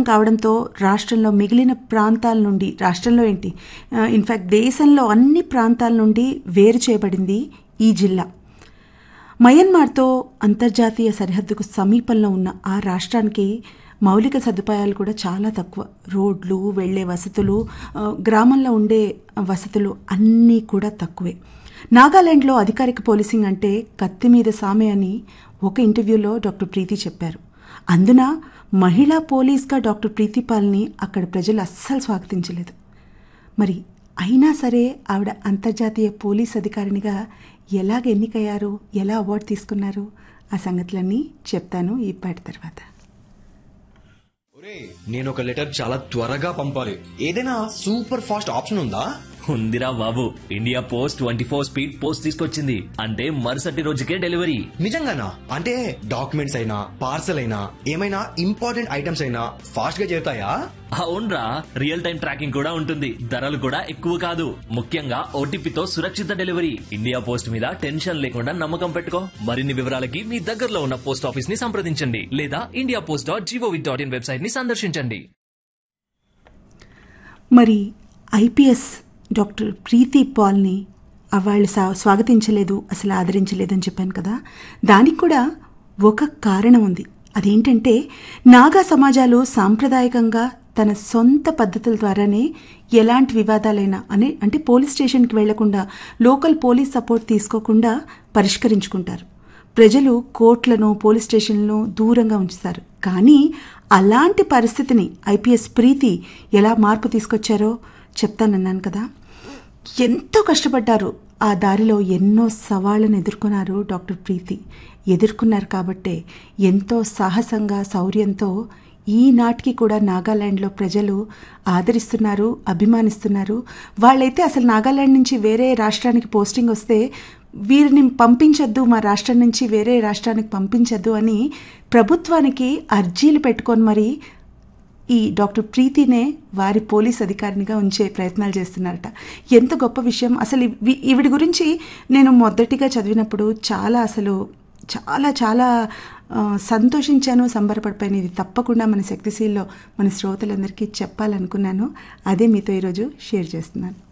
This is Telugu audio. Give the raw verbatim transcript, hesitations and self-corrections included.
కావడంతో రాష్ట్రంలో మిగిలిన ప్రాంతాల నుండి, రాష్ట్రంలో ఏంటి ఇన్ఫ్యాక్ట్ దేశంలో అన్ని ప్రాంతాల నుండి వేరు చేయబడింది ఈ జిల్లా. మయన్మార్తో అంతర్జాతీయ సరిహద్దుకు సమీపంలో ఉన్న ఆ రాష్ట్రానికి మౌలిక సదుపాయాలు కూడా చాలా తక్కువ. రోడ్లు, వెళ్లే వసతులు, గ్రామంలో ఉండే వసతులు అన్నీ కూడా తక్కువే. నాగాలాండ్లో అధికారిక పోలీసింగ్ అంటే కత్తి మీద సామే అని ఒక ఇంటర్వ్యూలో డాక్టర్ ప్రీతి చెప్పారు. అందున మహిళా పోలీస్గా డాక్టర్ ప్రీతి పాల్ని అక్కడ ప్రజలు అస్సలు స్వాగతించలేదు. మరి అయినా సరే ఆవిడ అంతర్జాతీయ పోలీస్ అధికారినిగా ఎలాగ ఎన్నికయ్యారు, ఎలా అవార్డు తీసుకున్నారు, ఆ సంగతులన్నీ చెప్తాను ఈ పాట తర్వాత. నేను ఒక లెటర్ చాలా త్వరగా పంపాలి, ఏదైనా సూపర్ ఫాస్ట్ ఆప్షన్ ఉందా? ఉందిరా బాబు, India post twenty four speed post తీసుకొచ్చింది. అంటే మరుసటి రోజుకే డెలివరీ. నిజంగానా? అంటే డాక్యుమెంట్స్ అయినా పార్సల్ అయినా ఏమైనా ఇంపార్టెంట్ ఐటమ్స్ అయినా ఫాస్ట్ గా చేరుతాయా? అవునరా, రియల్ టైం ట్రాకింగ్ కూడా ఉంటుంది. ధరలు కూడా ఎక్కువ కాదు. ముఖ్యంగా ఓటీపీతో సురక్షిత డెలివరీ. ఇండియా పోస్ట్ మీద టెన్షన్ లేకుండా నమ్మకం పెట్టుకో. మరిన్ని వివరాలకి మీ దగ్గరలో ఉన్న పోస్ట్ ఆఫీస్ ని సంప్రదించండి లేదా India post dot GOV dot in website ని సందర్శించండి. మరి ఐపీఎస్ డాక్టర్ ప్రీతి పాల్ని వాళ్ళు స్వాగతించలేదు, అసలు ఆదరించలేదు అని చెప్పాను కదా. దానికి కూడా ఒక కారణం ఉంది. అదేంటంటే నాగా సమాజాలు సాంప్రదాయకంగా తన సొంత పద్ధతుల ద్వారానే ఎలాంటి వివాదాలైనా అని అంటే పోలీస్ స్టేషన్కి వెళ్లకుండా, లోకల్ పోలీస్ సపోర్ట్ తీసుకోకుండా పరిష్కరించుకుంటారు. ప్రజలు కోర్టులను, పోలీస్ స్టేషన్లను దూరంగా ఉంచుతారు. కానీ అలాంటి పరిస్థితిని ఐపీఎస్ ప్రీతి ఎలా మార్పు తీసుకొచ్చారో చెప్తానన్నాను కదా. ఎంతో కష్టపడ్డారు. ఆ దారిలో ఎన్నో సవాళ్లను ఎదుర్కొన్నారు డాక్టర్ ప్రీతి. ఎదుర్కొన్నారు కాబట్టే ఎంతో సాహసంగా, శౌర్యంతో ఈనాటికి కూడా నాగాలాండ్లో ప్రజలు ఆదరిస్తున్నారు, అభిమానిస్తున్నారు. వాళ్ళైతే అసలు నాగాలాండ్ నుంచి వేరే రాష్ట్రానికి పోస్టింగ్ వస్తే వీరిని పంపించొద్దు, మా రాష్ట్రం నుంచి వేరే రాష్ట్రానికి పంపించొద్దు అని ప్రభుత్వానికి అర్జీలు పెట్టుకొని మరి ఈ డాక్టర్ ప్రీతినే వారి పోలీస్ అధికారినిగా ఉంచే ప్రయత్నాలు చేస్తున్నారట. ఎంత గొప్ప విషయం అసలు. ఈవిడి గురించి నేను మొదటిగా చదివినప్పుడు చాలా అసలు చాలా చాలా సంతోషించాను, సంబరపడిపోయాను. ఇది తప్పకుండా మన శక్తిశీల్లో మన శ్రోతలందరికీ చెప్పాలనుకున్నాను. అదే మీతో ఈరోజు షేర్ చేస్తున్నాను.